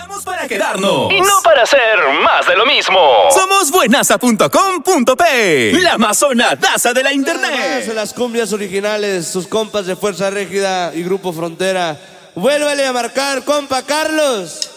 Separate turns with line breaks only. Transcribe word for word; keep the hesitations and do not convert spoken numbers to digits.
Llegamos para quedarnos.
Y no para hacer más de lo mismo.
Somos buenaza punto com punto pe, la mazonadaza de la internet.
Nada más en las cumbias originales, sus compas de Fuerza Régida y Grupo Frontera. Vuélvele a marcar, compa Carlos.